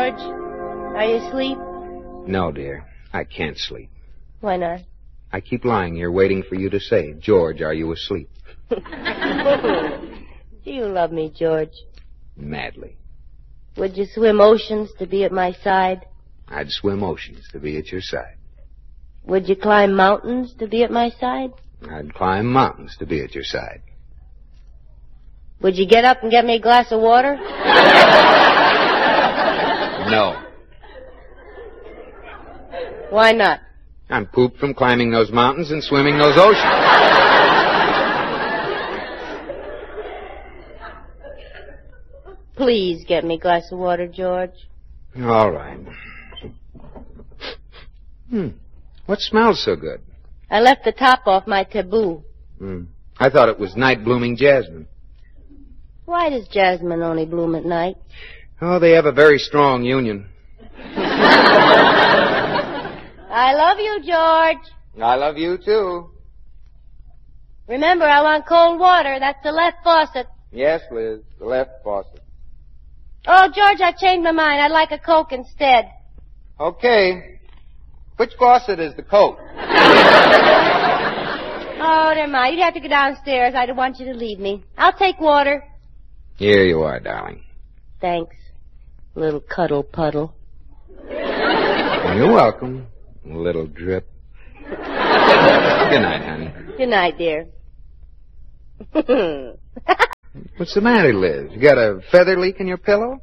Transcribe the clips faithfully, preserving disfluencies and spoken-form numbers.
George. Are you asleep? No, dear. I can't sleep. Why not? I keep lying here waiting for you to say, George, are you asleep? Do you love me, George? Madly. Would you swim oceans to be at my side? I'd swim oceans to be at your side. Would you climb mountains to be at my side? I'd climb mountains to be at your side. Would you get up and get me a glass of water? No. Why not? I'm pooped from climbing those mountains and swimming those oceans. Please get me a glass of water, George. All right. Hmm. What smells so good? I left the top off my taboo. Hmm. I thought it was night-blooming jasmine. Why does jasmine only bloom at night? Oh, they have a very strong union. I love you, George. I love you, too. Remember, I want cold water. That's the left faucet. Yes, Liz, the left faucet. Oh, George, I've changed my mind. I'd like a Coke instead. Okay. Which faucet is the Coke? Oh, never mind. You'd have to go downstairs. I don't want you to leave me. I'll take water. Here you are, darling. Thanks, little cuddle puddle. You're welcome, little drip. Good night, honey. Good night, dear. What's the matter, Liz? You got a feather leak in your pillow?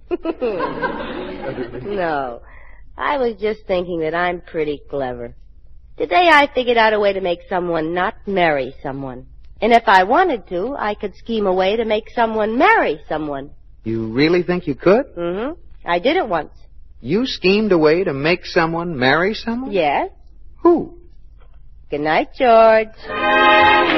No. I was just thinking that I'm pretty clever. Today I figured out a way to make someone not marry someone. And if I wanted to, I could scheme a way to make someone marry someone. You really think you could? Mm-hmm. I did it once. You schemed a way to make someone marry someone? Yes. Who? Good night, George.